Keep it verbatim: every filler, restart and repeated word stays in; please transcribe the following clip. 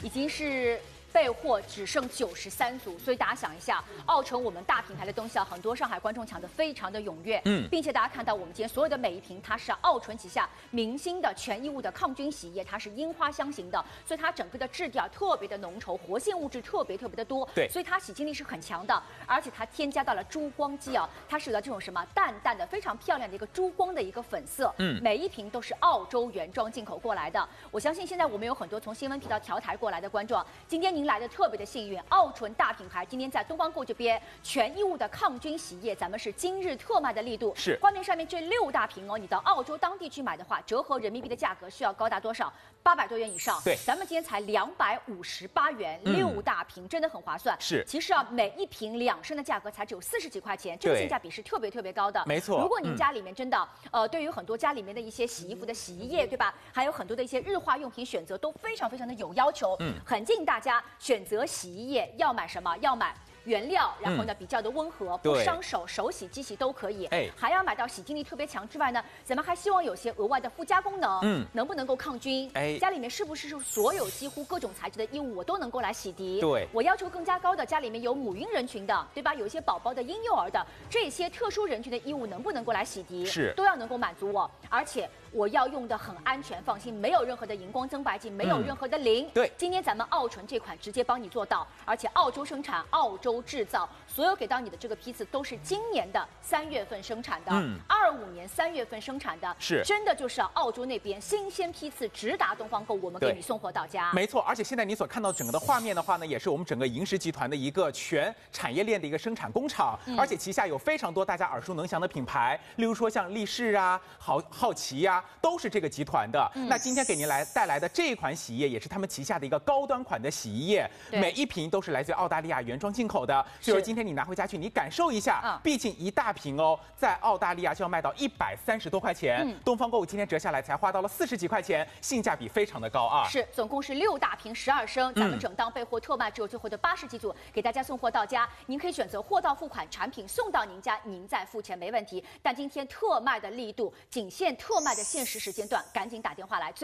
已经是。 备货只剩九十三组，所以大家想一下，奥城我们大品牌的东西啊，很多上海观众抢得非常的踊跃，嗯，并且大家看到我们今天所有的每一瓶，它是奥纯旗下明星的全衣物的抗菌洗衣液，它是樱花香型的，所以它整个的质地啊特别的浓稠，活性物质特别特别的多， 对， 所以它洗净力是很强的，而且它添加到了珠光肌啊，它是有了这种什么淡淡的非常漂亮的一个珠光的一个粉色，嗯，每一瓶都是澳洲原装进口过来的，我相信现在我们有很多从新闻频道调台过来的观众，今天您来的特别的幸运，奥纯大品牌今天在东方购这边全衣物的抗菌洗衣液，咱们是今日特卖的力度。 是， 画面上面这六大瓶哦，你到澳洲当地去买的话，折合人民币的价格需要高达多少？八百多元以上。 对， 咱们今天才两百五十八元，嗯、六大瓶真的很划算。 是， 其实啊，每一瓶两升的价格才只有四十几块钱，这个性价比是特别特别高的。 没错。 如果您家里面真的、嗯、呃，对于很多家里面的一些洗衣服的洗衣液，对吧？还有很多的一些日化用品选择都非常非常的有要求。嗯，很建议大家选择洗衣液。 要买什么？要买原料，然后呢、嗯、比较的温和，不伤手，手洗、机洗都可以。哎，还要买到洗净力特别强之外呢，咱们还希望有些额外的附加功能，嗯，能不能够抗菌？哎，家里面是不是是所有几乎各种材质的衣物我都能够来洗涤？对，我要求更加高的，家里面有母婴人群的，对吧？有一些宝宝的、婴幼儿的这些特殊人群的衣物能不能够来洗涤？是，都要能够满足我，而且。 我要用的很安全，放心，没有任何的荧光增白剂，没有任何的磷。嗯、对，今天咱们奥纯这款直接帮你做到，而且澳洲生产，澳洲制造，所有给到你的这个批次都是今年的三月份生产的，嗯，二五年三月份生产的，是真的就是澳洲那边新鲜批次直达东方购，我们给你送货到家。 没错，而且现在你所看到整个的画面的话呢，也是我们整个银石集团的一个全产业链的一个生产工厂，嗯、而且旗下有非常多大家耳熟能详的品牌，例如说像力士啊、好好奇呀、啊，都是这个集团的。嗯、那今天给您来带来的这一款洗衣液，也是他们旗下的一个高端款的洗衣液，每一瓶都是来自于澳大利亚原装进口的。所以今天你拿回家去，你感受一下，嗯、毕竟一大瓶哦，在澳大利亚就要卖到一百三十多块钱，嗯、东方购物今天折下来才花到了四十几块钱，性价比非常的高啊。 是，总共是六大瓶十二升，咱们整档备货特卖只有最后的八十几组，给大家送货到家。您可以选择货到付款，产品送到您家，您再付钱没问题。但今天特卖的力度仅限特卖的限时时间段，赶紧打电话来。